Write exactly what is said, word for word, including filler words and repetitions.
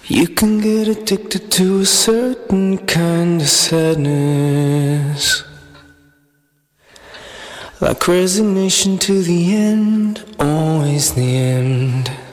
You can get addicted to a certain kind of sadness, like resignation to the end, always the end.